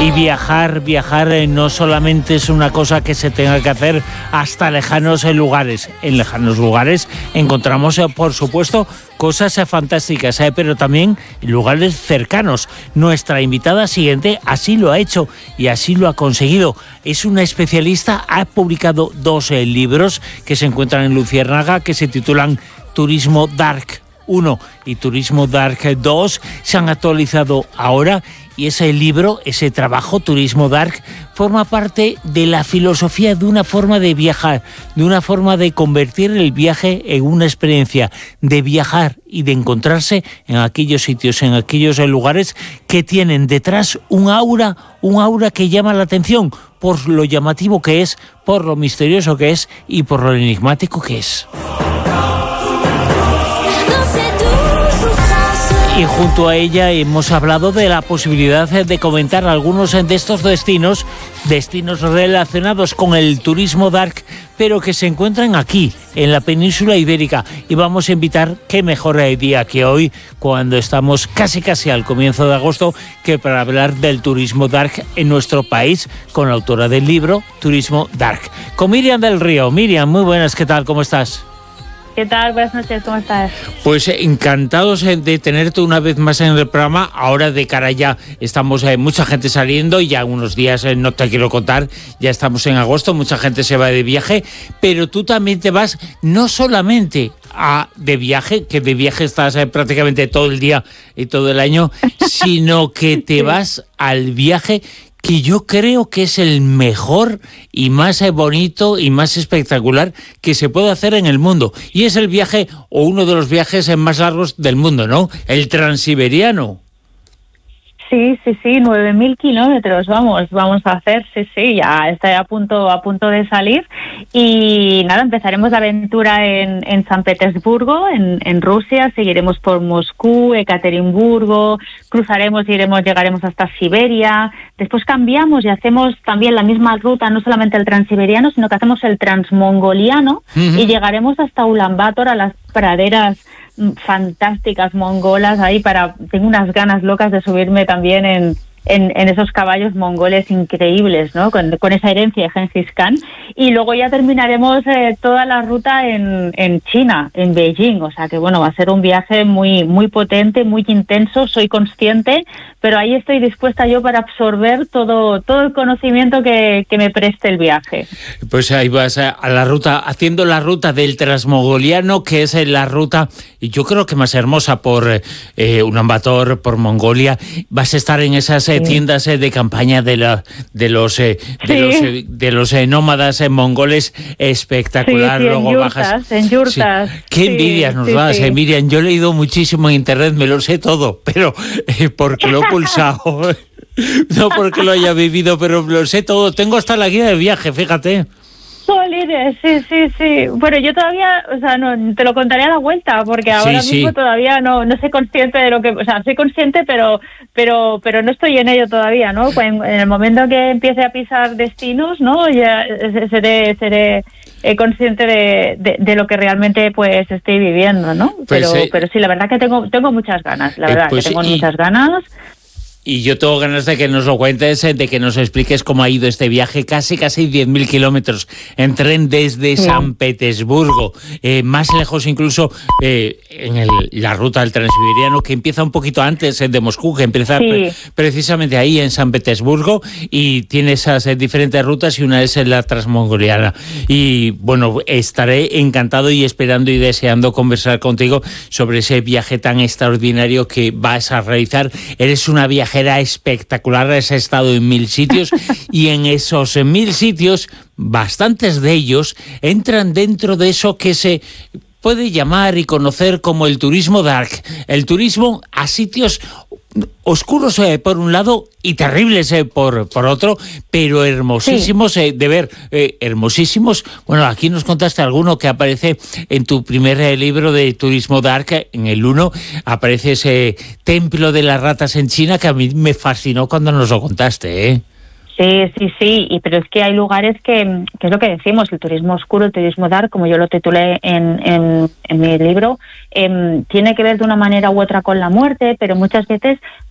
Y viajar no solamente es una cosa que se tenga que hacer hasta lejanos lugares. En lejanos lugares encontramos, por supuesto, cosas fantásticas, pero también lugares cercanos. Nuestra invitada siguiente así lo ha hecho y así lo ha conseguido. Es una especialista, ha publicado 2 libros que se encuentran en Luciérnaga, que se titulan Turismo Dark 1 y Turismo Dark 2. Se han actualizado ahora y ese libro, ese trabajo, Turismo Dark, forma parte de la filosofía de una forma de viajar, de una forma de convertir el viaje en una experiencia, de viajar y de encontrarse en aquellos sitios, en aquellos lugares que tienen detrás un aura que llama la atención por lo llamativo que es, por lo misterioso que es y por lo enigmático que es. Y junto a ella hemos hablado de la posibilidad de comentar algunos de estos destinos relacionados con el turismo dark, pero que se encuentran aquí, en la península ibérica. Y vamos a invitar, qué mejor día que hoy, cuando estamos casi al comienzo de agosto, que para hablar del turismo dark en nuestro país, con la autora del libro Turismo Dark, con Miriam del Río. Miriam, muy buenas, ¿qué tal? ¿Cómo estás? ¿Qué tal? Buenas noches, ¿cómo estás? Pues encantados de tenerte una vez más en el programa. Ahora de cara ya estamos mucha gente saliendo y ya unos días, no te quiero contar, ya estamos en agosto, mucha gente se va de viaje, pero tú también te vas no solamente de viaje, que de viaje estás prácticamente todo el día y todo el año, sino que te vas al viaje que yo creo que es el mejor y más bonito y más espectacular que se puede hacer en el mundo. Y es el viaje, o uno de los viajes más largos del mundo, ¿no? El transiberiano. Sí, 9.000 kilómetros vamos a hacer, sí, ya está a punto de salir. Y nada, empezaremos la aventura en San Petersburgo, en Rusia, seguiremos por Moscú, Ekaterimburgo, llegaremos hasta Siberia, después cambiamos y hacemos también la misma ruta, no solamente el transiberiano, sino que hacemos el transmongoliano y llegaremos hasta Ulan Bator, a las praderas fantásticas mongolas. Tengo unas ganas locas de subirme también en esos caballos mongoles increíbles, ¿no? Con esa herencia de Gengis Khan. Y luego ya terminaremos toda la ruta en China, en Beijing. O sea que bueno, va a ser un viaje muy, muy potente, muy intenso, soy consciente, pero ahí estoy dispuesta yo para absorber todo el conocimiento que me preste el viaje. Pues ahí vas a la ruta, haciendo la ruta del transmongoliano, que es la ruta, y yo creo que más hermosa por Ulan Bator, por Mongolia. Vas a estar en esas tiendas de campaña de los nómadas mongoles, espectacular. Sí, luego en yurtas. Sí. Qué envidia nos das, Miriam. Yo he leído muchísimo en internet, me lo sé todo, pero porque lo he pulsado. No porque lo haya vivido, pero lo sé todo. Tengo hasta la guía de viaje, fíjate. Jolines, sí. Bueno, yo todavía, no te lo contaré a la vuelta, porque ahora mismo todavía no soy consciente de lo que, soy consciente, pero no estoy en ello todavía, ¿no? En el momento que empiece a pisar destinos, ¿no? Ya seré consciente de lo que realmente pues estoy viviendo, ¿no? Pero sí, la verdad que tengo muchas ganas, muchas ganas. Y yo tengo ganas de que nos lo cuentes, de que nos expliques cómo ha ido este viaje, casi 10.000 kilómetros en tren desde San Petersburgo, más lejos incluso en la ruta del transiberiano, que empieza un poquito antes de Moscú, que empieza precisamente ahí en San Petersburgo, y tiene esas diferentes rutas, y una es la transmongoliana. Y bueno, estaré encantado y esperando y deseando conversar contigo sobre ese viaje tan extraordinario que vas a realizar. Eres una viajera espectacular, has estado en 1.000 sitios y en esos 1.000 sitios, bastantes de ellos entran dentro de eso que se puede llamar y conocer como el turismo dark, el turismo a sitios oscuros por un lado y terribles por otro, pero hermosísimos de ver, hermosísimos. Bueno, aquí nos contaste alguno que aparece en tu primer libro de Turismo Dark, en el 1, aparece ese templo de las ratas en China que a mí me fascinó cuando nos lo contaste, ¿eh? Sí, pero es que hay lugares que es lo que decimos, el turismo oscuro, el turismo dark, como yo lo titulé en mi libro, tiene que ver de una manera u otra con la muerte, pero muchas veces